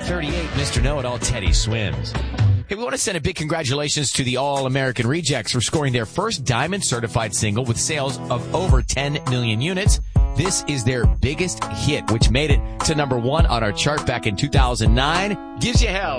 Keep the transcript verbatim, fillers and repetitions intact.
thirty-eight, Mister Know-It-All Teddy Swims. Hey, we want to send a big congratulations to the All-American Rejects for scoring their first Diamond certified single with sales of over ten million units. This is their biggest hit, which made it to number one on our chart back in two thousand nine. Gives you hell.